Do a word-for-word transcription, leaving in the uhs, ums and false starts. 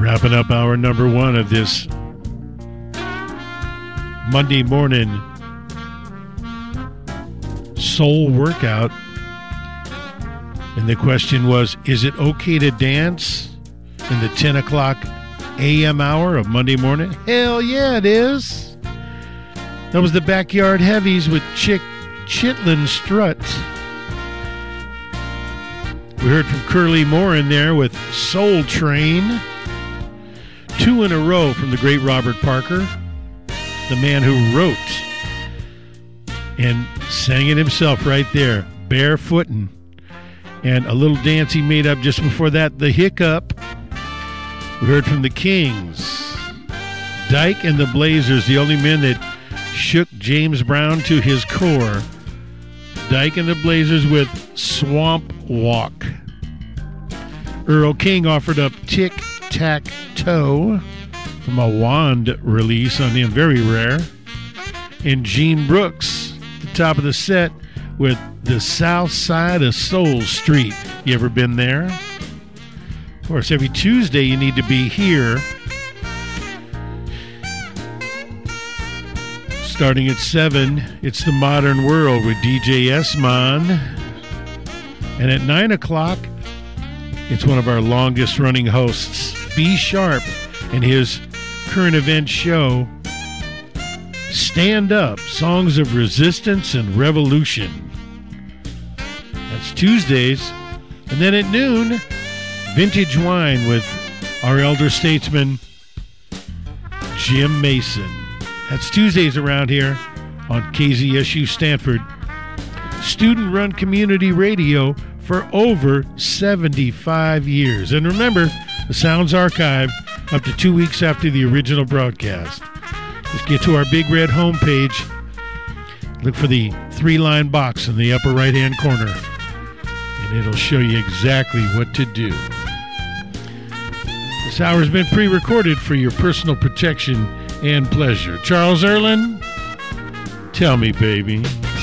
Wrapping up hour number one of this Monday morning soul workout. And the question was, is it okay to dance in the ten o'clock a m hour of Monday morning? Hell yeah, it is. That was the Backyard Heavies with Chick Chitlin Strut. We heard from Curly Moore in there with Soul Train. Two in a row from the great Robert Parker, the man who wrote and sang it himself right there, Barefootin'. And a little dance he made up just before that, The Hiccup. We heard from the Kings, Dyke and the Blazers, the only men that shook James Brown to his core. Dyke and the Blazers with Swamp Walk. Earl King offered up Tic Tac Toe from a Wand release on him, very rare. And Gene Brooks, the top of the set, with The South Side of Soul Street. You ever been there? Of course, every Tuesday you need to be here. Starting at seven, it's The Modern World with D J S-Mon. And at nine o'clock, it's one of our longest running hosts, B Sharp, and his current event show, Stand Up, Songs of Resistance and Revolution. That's Tuesdays. And then at noon, Vintage Wine with our elder statesman, Jim Mason. That's Tuesdays around here on K Z S U Stanford. Student-run community radio for over seventy-five years. And remember, the sound's archived up to two weeks after the original broadcast. Just get to our big red homepage. Look for the three-line box in the upper right-hand corner, and it'll show you exactly what to do. This hour's been pre-recorded for your personal protection and pleasure. Charles Erlin, tell me, baby.